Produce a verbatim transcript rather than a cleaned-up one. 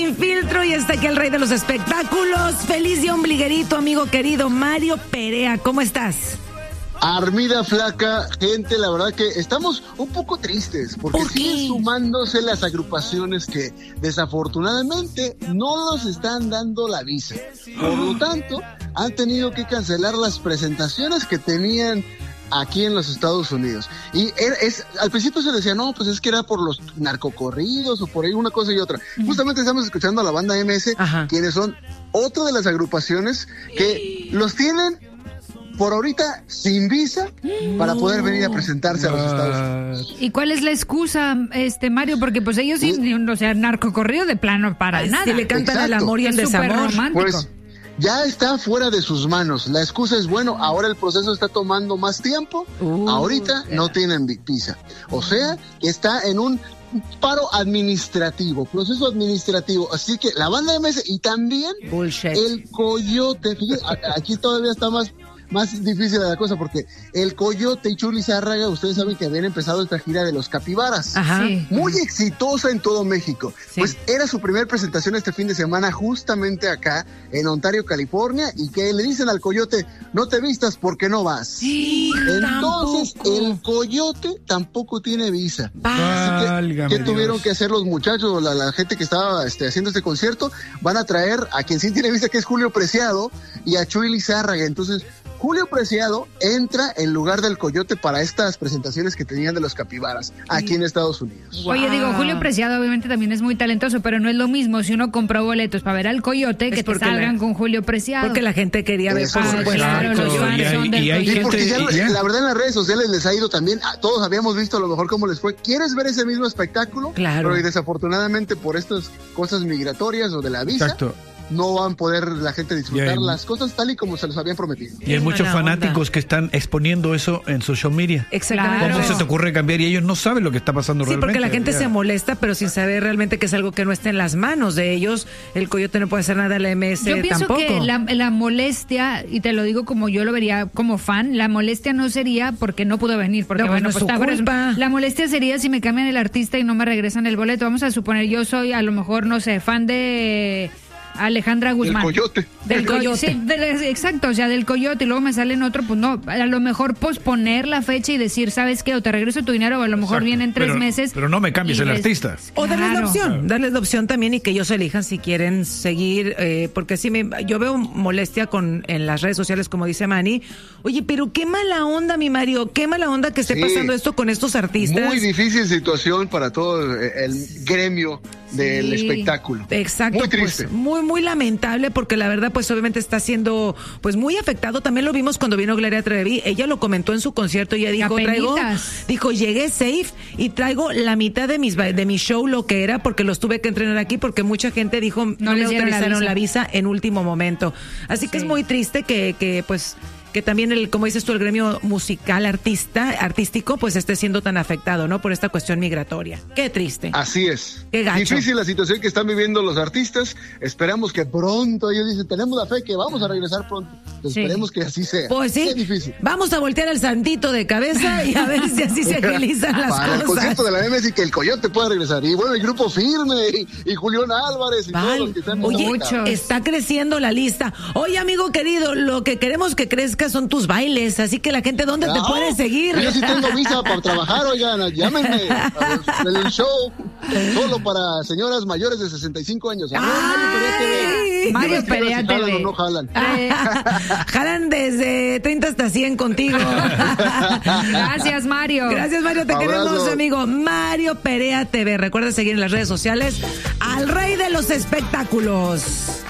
Sin Filtro y está aquí el rey de los espectáculos. Feliz día ombliguerito, amigo querido Mario Perea. ¿Cómo estás? Armida Flaca, gente, la verdad que estamos un poco tristes porque ¿Por siguen qué? sumándose las agrupaciones que desafortunadamente no los están dando la visa. Por lo tanto, han tenido que cancelar las presentaciones que tenían aquí en los Estados Unidos. Y era, es, al principio se decía, no, pues es que era por los narcocorridos o por ahí una cosa y otra. Uh-huh. Justamente estamos escuchando a la banda M S, Ajá. quienes son otra de las agrupaciones que los tienen por ahorita sin visa para poder venir a presentarse no. a los Estados Unidos. ¿Y cuál es la excusa, este Mario? Porque pues ellos sí, sí o sea, narcocorrido de plano para Ay, nada. Si le cantan Exacto. el amor y el es desamor. Romántico. Pues ya está fuera de sus manos. La excusa es, bueno, ahora el proceso está tomando más tiempo. Uh, ahorita yeah. no tienen visa. O sea, está en un paro administrativo, proceso administrativo. Así que la banda M S y también Bullshit. el Coyote. Fíjate, aquí todavía está más más difícil la cosa porque el Coyote y Chuy Lizárraga, ustedes saben que habían empezado esta gira de los Capibaras. Ajá. Sí. Muy exitosa en todo México. Sí. Pues era su primera presentación este fin de semana justamente acá en Ontario, California, y que le dicen al Coyote, no te vistas porque no vas. Sí, Entonces, tampoco. el Coyote tampoco tiene visa. Ah, Así que, ¿qué tuvieron que hacer los muchachos, la, la gente que estaba este, haciendo este concierto? Van a traer a quien sí tiene visa, que es Julio Preciado, y a Chuy Lizárraga. Entonces, Julio Preciado entra en lugar del Coyote para estas presentaciones que tenían de los Capibaras aquí en Estados Unidos. Wow. Oye, digo, Julio Preciado obviamente también es muy talentoso, pero no es lo mismo si uno compró boletos para ver al Coyote es que te salgan la, con Julio Preciado. Porque la gente quería ver, por supuesto. Claro, los fans son del Coyote. Sí, porque ya, ya. la verdad en las redes sociales les ha ido también, todos habíamos visto a lo mejor cómo les fue. ¿Quieres ver ese mismo espectáculo? Claro. Pero y desafortunadamente por estas cosas migratorias o de la visa. Exacto. No van a poder la gente disfrutar hay, las cosas tal y como se los habían prometido. Y hay muchos fanáticos onda. que están exponiendo eso en social media. Exactamente. ¿Cómo se te ocurre cambiar? Y ellos no saben lo que está pasando sí, realmente. Sí, porque la gente ya. se molesta, pero sin saber realmente que es algo que no está en las manos de ellos. El Coyote no puede hacer nada, la M S tampoco. Yo pienso tampoco. que la, la molestia, y te lo digo como yo lo vería como fan, la molestia no sería porque no pudo venir, porque no, bueno, pues, pues no está, culpa. La molestia sería si me cambian el artista y no me regresan el boleto. Vamos a suponer, yo soy a lo mejor, no sé, fan de Alejandra Guzmán. Del Coyote. Del Coyote. Sí, de, exacto, o sea, del Coyote y luego me salen otro, pues no, a lo mejor posponer la fecha y decir, ¿sabes qué? O te regreso tu dinero o a lo mejor exacto. vienen tres pero, meses. Pero no me cambies el les... artista. O darles claro. la opción, darles la opción también y que ellos elijan si quieren seguir, eh, porque sí, me, yo veo molestia con en las redes sociales, como dice Manny. Oye, pero qué mala onda, mi Mario, qué mala onda que esté sí. pasando esto con estos artistas. Muy difícil situación para todo el gremio del sí. espectáculo. Exacto. Muy triste. Pues, muy, muy lamentable porque la verdad, pues obviamente está siendo pues muy afectado. También lo vimos cuando vino Gloria Trevi. Ella lo comentó en su concierto. Ella dijo, traigo, dijo, llegué safe y traigo la mitad de mis de mi show lo que era porque los tuve que entrenar aquí porque mucha gente dijo no, no les autorizaron la visa. la visa en último momento. Así que sí. es muy triste que, que pues que también el, como dices tú, el gremio musical artista, artístico, pues esté siendo tan afectado, ¿no? Por esta cuestión migratoria. Qué triste. Así es. Qué gacho. Difícil la situación que están viviendo los artistas. Esperamos que pronto, ellos dicen, tenemos la fe que vamos a regresar pronto. Pues sí. Esperemos que así sea. Pues sí. Qué difícil. Vamos a voltear el santito de cabeza y a ver si así se agilizan las Para cosas. el concierto de la M S y que el Coyote pueda regresar. Y bueno, el Grupo Firme y, y Julián Álvarez y vale. todos los que están. Oye, muchos. Está creciendo la lista. Oye, amigo querido, lo que queremos que crezca son tus bailes. Así que la gente, ¿dónde no, te puede seguir? Yo sí tengo visa para trabajar, oigan, llámenme en el show, solo para señoras mayores de sesenta y cinco años. Mario Perea T V. No jalan. Jalan desde treinta hasta cien contigo. Gracias, Mario. Gracias, Mario, te Abrazo. queremos, amigo. Mario Perea T V. Recuerda seguir en las redes sociales al rey de los espectáculos.